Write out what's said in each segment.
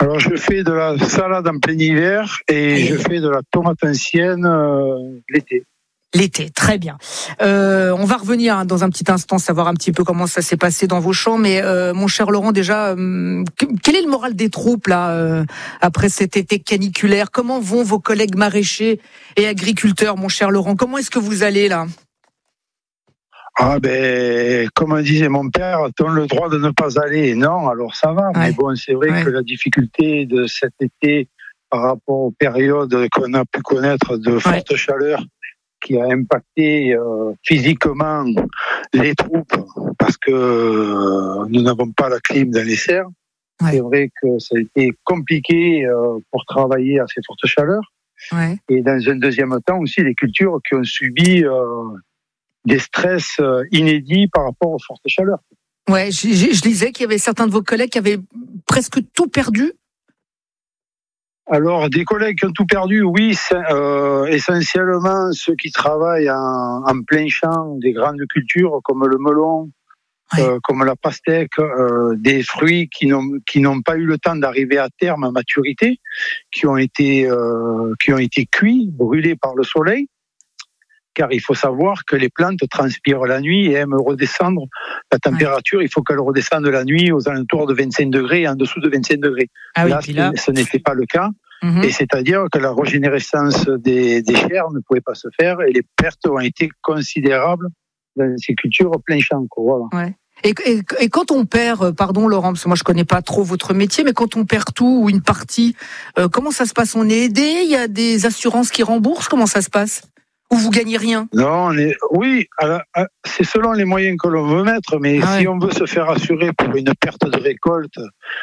Alors, je fais de la salade en plein hiver et je fais de la tomate ancienne l'été. L'été, très bien. On va revenir dans un petit instant, savoir un petit peu comment ça s'est passé dans vos champs. Mais mon cher Laurent, déjà, quel est le moral des troupes là après cet été caniculaire? Comment vont vos collègues maraîchers et agriculteurs, mon cher Laurent? Comment est-ce que vous allez là? Ah ben, comme disait mon père, t'as le droit de ne pas aller. Non, alors ça va. Mais bon, c'est vrai que la difficulté de cet été par rapport aux périodes qu'on a pu connaître de forte chaleur, qui a impacté physiquement les troupes, parce que nous n'avons pas la clim dans les serres. C'est vrai que ça a été compliqué pour travailler à ces fortes chaleurs. Et dans un deuxième temps aussi, les cultures qui ont subi des stress inédits par rapport aux fortes chaleurs. Ouais, je lisais qu'il y avait certains de vos collègues qui avaient presque tout perdu. Alors, des collègues qui ont tout perdu, oui, essentiellement ceux qui travaillent en plein champ, des grandes cultures comme le melon, comme la pastèque, des fruits qui n'ont pas eu le temps d'arriver à terme à maturité, qui ont été cuits, brûlés par le soleil. Car il faut savoir que les plantes transpirent la nuit et aiment redescendre la température. Il faut qu'elle redescende la nuit aux alentours de 25 degrés et en dessous de 25 degrés. Là, ce n'était pas le cas. Et c'est-à-dire que la régénérescence des chairs ne pouvait pas se faire et les pertes ont été considérables dans ces cultures plein champ. Voilà. Ouais. Et quand on perd, pardon Laurent, parce que moi je connais pas trop votre métier, mais quand on perd tout ou une partie, comment ça se passe? On est aidé? Il y a des assurances qui remboursent? Comment ça se passe? Ou vous gagnez rien? Non, oui, c'est selon les moyens que l'on veut mettre, mais si on veut se faire assurer pour une perte de récolte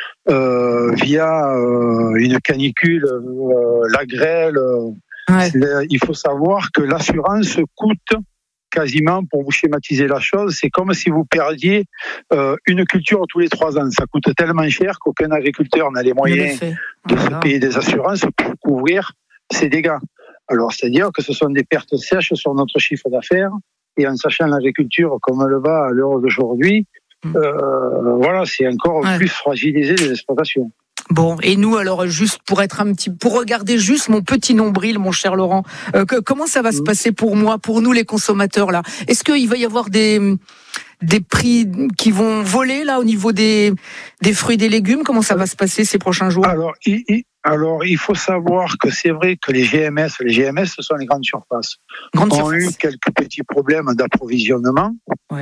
via une canicule, la grêle, il faut savoir que l'assurance coûte quasiment, pour vous schématiser la chose, c'est comme si vous perdiez une culture tous les 3 ans. Ça coûte tellement cher qu'aucun agriculteur n'a les moyens de se payer des assurances pour couvrir ses dégâts. Alors, c'est-à-dire que ce sont des pertes sèches sur notre chiffre d'affaires, et en sachant l'agriculture comme elle va à l'heure d'aujourd'hui, voilà, c'est encore plus fragilisé les exploitations. Bon, et nous, alors, juste pour regarder juste mon petit nombril, mon cher Laurent, comment ça va se passer pour nous, les consommateurs, là? Est-ce qu'il va y avoir des prix qui vont voler, là, au niveau des fruits et des légumes? Comment ça va se passer ces prochains jours? Alors, il faut savoir que c'est vrai que les GMS, ce sont les grandes surfaces, ont eu quelques petits problèmes d'approvisionnement.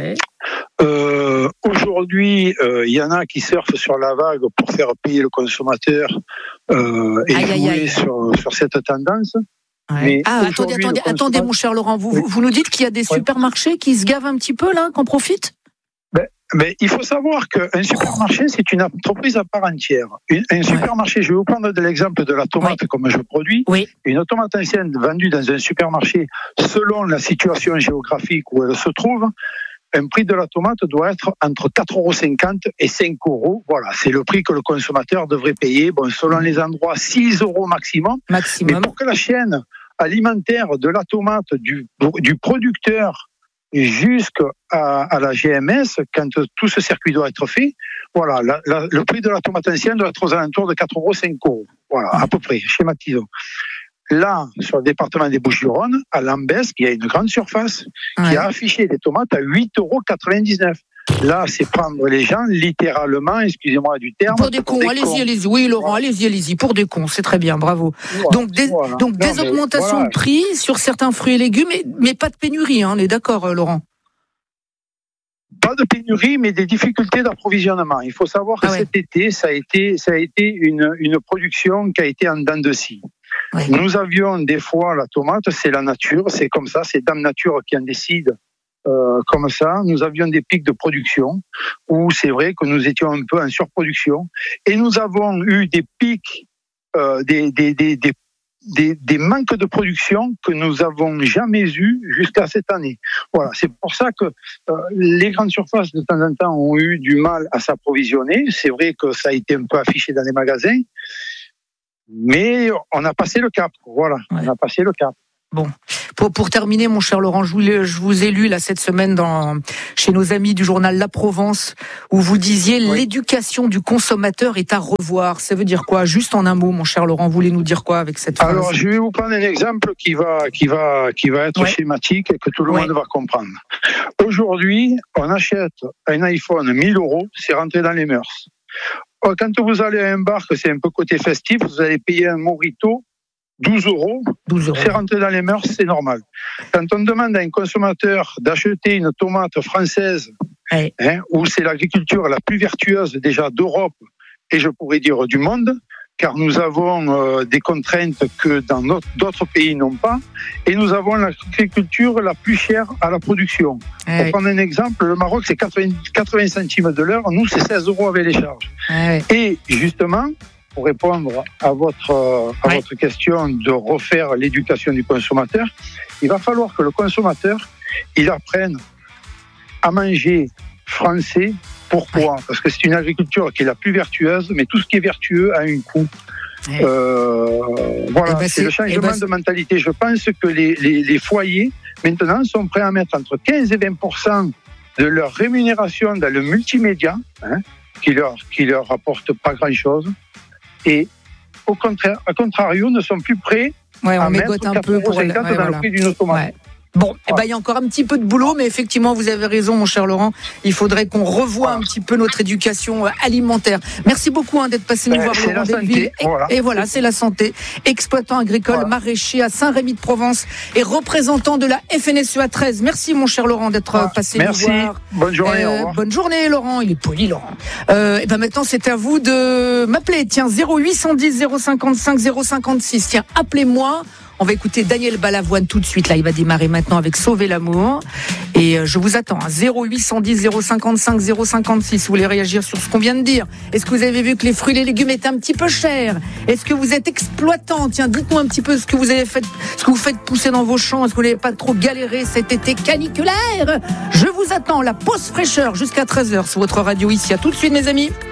Aujourd'hui, il y en a qui surfent sur la vague pour faire payer le consommateur et jouer sur cette tendance. Mais attendez, mon cher Laurent, vous nous dites qu'il y a des supermarchés qui se gavent un petit peu, là, qu'on profite? Mais il faut savoir qu'un supermarché, c'est une entreprise à part entière. Un supermarché, je vais vous prendre de l'exemple de la tomate comme je produis. Une tomate ancienne vendue dans un supermarché, selon la situation géographique où elle se trouve, un prix de la tomate doit être entre 4,50 € et 5 €. Voilà, c'est le prix que le consommateur devrait payer. Bon, selon les endroits, 6 € maximum. Mais pour que la chaîne alimentaire de la tomate, du producteur jusqu'à la GMS, quand tout ce circuit doit être fait, voilà, le prix de la tomate ancienne doit être aux alentours de 4 €, 5 €. Voilà, à peu près, schématisons. Là, sur le département des Bouches-du-Rhône, à Lambesc, il y a une grande surface qui a affiché des tomates à 8,99 €. Là, c'est prendre les gens littéralement, excusez-moi du terme. Pour des cons, allez-y. Oui, Laurent, allez-y. Pour des cons, c'est très bien, bravo. Voilà. Donc des augmentations de prix sur certains fruits et légumes, mais pas de pénurie, hein, on est d'accord, Laurent? Pas de pénurie, mais des difficultés d'approvisionnement. Il faut savoir que cet été, ça a été une production qui a été en dents de scie. Nous avions des fois la tomate, c'est la nature, c'est comme ça, c'est Dame Nature qui en décide comme ça. Nous avions des pics de production où c'est vrai que nous étions un peu en surproduction et nous avons eu des pics, des manques de production que nous avons jamais eu jusqu'à cette année. Voilà, c'est pour ça que les grandes surfaces de temps en temps ont eu du mal à s'approvisionner. C'est vrai que ça a été un peu affiché dans les magasins. Mais on a passé le cap, voilà, on a passé le cap. Bon, pour terminer, mon cher Laurent, je vous ai lu là cette semaine chez nos amis du journal La Provence, où vous disiez l'éducation du consommateur est à revoir. Ça veut dire quoi? Juste en un mot, mon cher Laurent, vous voulez nous dire quoi avec cette phrase? Alors, je vais vous prendre un exemple qui va être schématique et que tout le monde va comprendre. Aujourd'hui, on achète un iPhone 1000 €, c'est rentré dans les mœurs. Quand vous allez à un bar, que c'est un peu côté festif, vous allez payer un mojito 12 €, c'est rentré dans les mœurs, c'est normal. Quand on demande à un consommateur d'acheter une tomate française, où c'est l'agriculture la plus vertueuse déjà d'Europe, et je pourrais dire du monde, car nous avons des contraintes que dans d'autres pays n'ont pas, et nous avons l'agriculture la plus chère à la production. Pour prendre un exemple, le Maroc c'est 80 centimes de l'heure, nous c'est 16 € avec les charges. Et justement, pour répondre à votre question de refaire l'éducation du consommateur, il va falloir que le consommateur, il apprenne à manger français. Pourquoi ? Parce que c'est une agriculture qui est la plus vertueuse, mais tout ce qui est vertueux a un coût. Voilà, c'est le changement de mentalité. Je pense que les foyers, maintenant, sont prêts à mettre entre 15 et 20% de leur rémunération dans le multimédia, qui leur rapporte pas grand-chose. Et au contrario, ne sont plus prêts à mettre 4,50 € dans le prix d'une tomate. Bon, il y a encore un petit peu de boulot, mais effectivement, vous avez raison, mon cher Laurent. Il faudrait qu'on revoie un petit peu notre éducation alimentaire. Merci beaucoup d'être passé nous voir, Laurent Delville. Et voilà, c'est la santé. Exploitant agricole, maraîcher à Saint-Rémy-de-Provence et représentant de la FNSEA 13. Merci, mon cher Laurent, d'être passé nous voir. Bonne journée. Bonne journée, Laurent. Il est poli, Laurent. Maintenant, c'est à vous de m'appeler. Tiens, 0810 055 056. Tiens, appelez-moi. On va écouter Daniel Balavoine tout de suite. Là, il va démarrer maintenant avec Sauver l'amour. Et je vous attends. 0810 055 056. Vous voulez réagir sur ce qu'on vient de dire? Est-ce que vous avez vu que les fruits et les légumes étaient un petit peu chers? Est-ce que vous êtes exploitant? Tiens, dites-nous un petit peu ce que vous avez fait, ce que vous faites pousser dans vos champs. Est-ce que vous n'avez pas trop galéré cet été caniculaire? Je vous attends. La pause fraîcheur jusqu'à 13h sur votre radio ici. À tout de suite, mes amis.